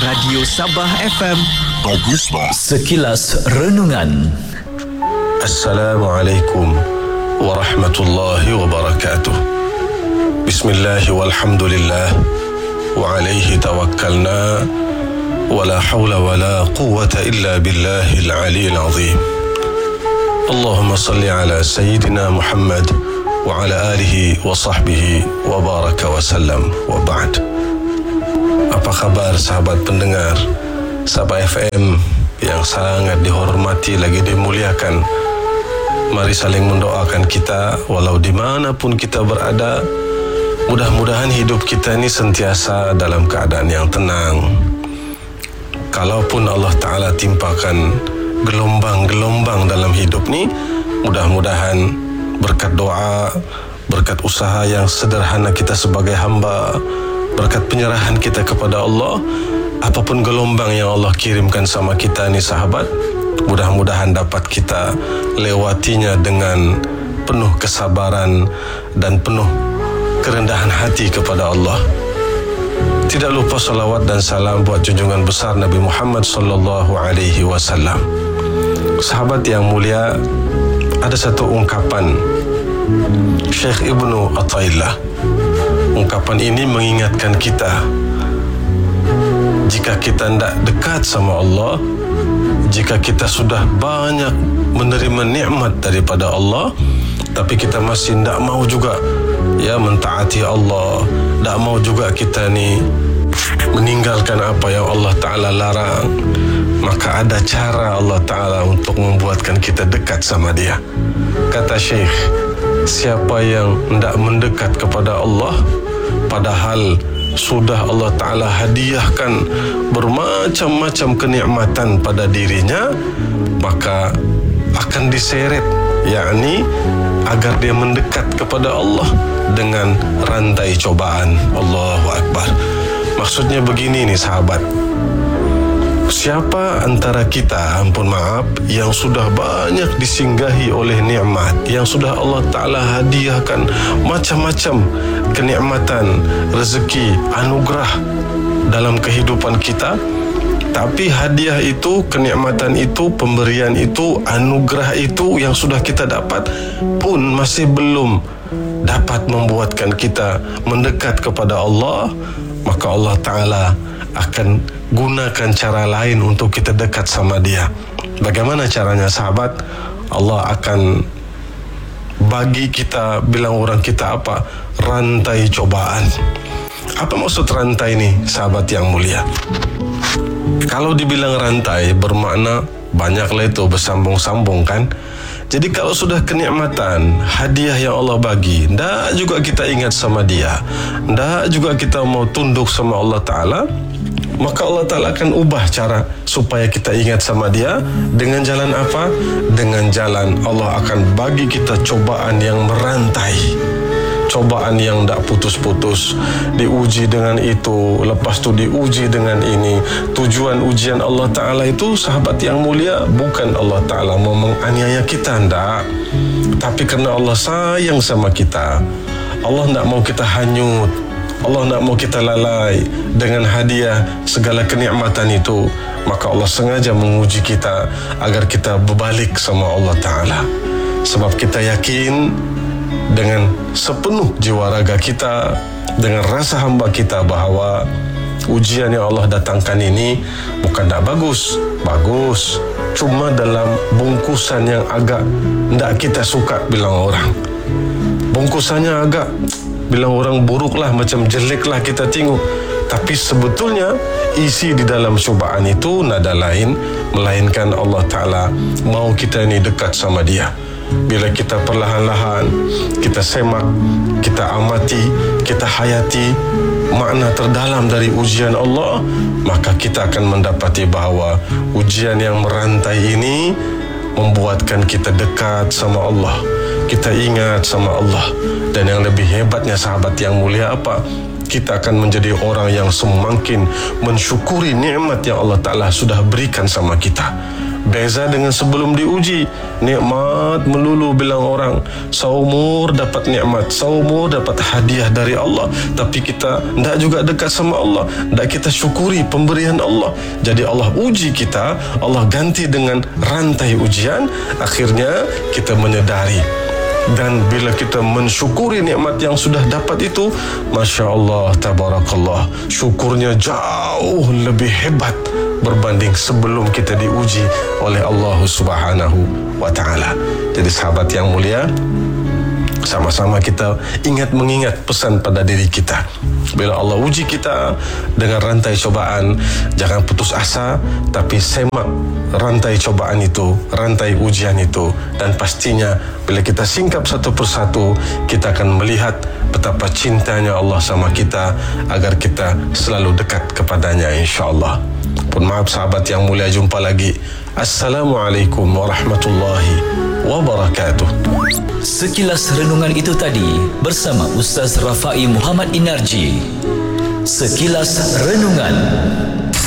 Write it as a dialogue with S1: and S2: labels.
S1: Radio Sabah FM.
S2: Baguslah.
S3: Sekilas Renungan.
S4: Assalamualaikum warahmatullahi wabarakatuh. Bismillah walhamdulillah wa alaihi tawakkalna wa la hawla wa la quwwata illa billahil aliyyil azim. Allahumma salli ala sayyidina Muhammad wa ala alihi wa sahbihi wa baraka wa sallam wa ba'd. Apa khabar sahabat pendengar Sabah FM yang sangat dihormati lagi dimuliakan? Mari saling mendoakan kita walau dimanapun kita berada. Mudah-mudahan hidup kita ini sentiasa dalam keadaan yang tenang. Kalaupun Allah Ta'ala timpakan gelombang-gelombang dalam hidup ni, mudah-mudahan berkat doa, berkat usaha yang sederhana kita sebagai hamba, berkat penyerahan kita kepada Allah, apapun gelombang yang Allah kirimkan sama kita ni sahabat, mudah-mudahan dapat kita lewatinya dengan penuh kesabaran dan penuh kerendahan hati kepada Allah. Tidak lupa salawat dan salam buat junjungan besar Nabi Muhammad sallallahu alaihi wasallam. Sahabat yang mulia, ada satu ungkapan Syekh Ibnu Athaillah. Ungkapan ini mengingatkan kita, jika kita tidak dekat sama Allah, jika kita sudah banyak menerima nikmat daripada Allah, tapi kita masih tidak mau juga mentaati Allah, tidak mau juga kita ni meninggalkan apa yang Allah Ta'ala larang, maka ada cara Allah Ta'ala untuk membuatkan kita dekat sama Dia. Kata Syekh, siapa yang tidak mendekat kepada Allah padahal sudah Allah Ta'ala hadiahkan bermacam-macam kenikmatan pada dirinya, maka akan diseret, yakni agar dia mendekat kepada Allah dengan rantai cobaan. Allahu Akbar. Maksudnya begini nih sahabat, siapa antara kita, ampun maaf, yang sudah banyak disinggahi oleh nikmat, yang sudah Allah Ta'ala hadiahkan macam-macam kenikmatan, rezeki, anugerah dalam kehidupan kita, tapi hadiah itu, kenikmatan itu, pemberian itu, anugerah itu yang sudah kita dapat pun masih belum dapat membuatkan kita mendekat kepada Allah, maka Allah Ta'ala akan gunakan cara lain untuk kita dekat sama Dia. Bagaimana caranya sahabat? Allah akan bagi kita, bilang orang kita apa? Rantai cobaan. Apa maksud rantai ini sahabat yang mulia? Kalau dibilang rantai bermakna banyaklah itu, bersambung-sambung kan. Jadi kalau sudah kenikmatan, hadiah yang Allah bagi, ndak juga kita ingat sama Dia, ndak juga kita mau tunduk sama Allah Ta'ala, maka Allah Ta'ala akan ubah cara supaya kita ingat sama Dia. Dengan jalan apa? Dengan jalan Allah akan bagi kita cobaan yang merantai, cobaan yang tak putus-putus. Diuji dengan itu, lepas tu diuji dengan ini. Tujuan ujian Allah Ta'ala itu sahabat yang mulia, bukan Allah Ta'ala mau menganiaya kita, tak, tapi kerana Allah sayang sama kita. Allah tak mau kita hanyut, Allah tak mau kita lalai dengan hadiah segala kenikmatan itu. Maka Allah sengaja menguji kita agar kita berbalik sama Allah Ta'ala. Sebab kita yakin dengan sepenuh jiwa raga kita, dengan rasa hamba kita, bahawa ujian yang Allah datangkan ini bukan tak bagus, bagus, cuma dalam bungkusan yang agak tak kita suka, bilang orang. Bungkusannya agak, bilang orang, buruklah, macam jeleklah kita tengok. Tapi sebetulnya isi di dalam cubaan itu nada lain, melainkan Allah Ta'ala mau kita ini dekat sama Dia. Bila kita perlahan-lahan kita semak, kita amati, kita hayati makna terdalam dari ujian Allah, maka kita akan mendapati bahawa ujian yang merantai ini membuatkan kita dekat sama Allah, kita ingat sama Allah. Dan yang lebih hebatnya sahabat yang mulia apa? Kita akan menjadi orang yang semakin mensyukuri nikmat yang Allah Ta'ala sudah berikan sama kita. Beza dengan sebelum diuji. Nikmat melulu bilang orang, seumur dapat nikmat, seumur dapat hadiah dari Allah, tapi kita tidak juga dekat sama Allah, tidak kita syukuri pemberian Allah. Jadi Allah uji kita, Allah ganti dengan rantai ujian. Akhirnya kita menyedari, dan bila kita mensyukuri nikmat yang sudah dapat itu, Masya Allah, Tabarakallah, syukurnya jauh lebih hebat berbanding sebelum kita diuji oleh Allah Subhanahu wa Ta'ala. Jadi sahabat yang mulia, sama-sama kita mengingat pesan pada diri kita. Bila Allah uji kita dengan rantai cobaan, jangan putus asa, tapi semak rantai cobaan itu, rantai ujian itu. Dan pastinya bila kita singkap satu persatu, kita akan melihat betapa cintanya Allah sama kita, agar kita selalu dekat kepadanya, insyaAllah. Pun maaf sahabat yang mulia, jumpa lagi. Assalamualaikum warahmatullahi wabarakatuh.
S3: Sekilas renungan itu tadi bersama Ustaz Rafai Muhammad Inarji. Sekilas Renungan.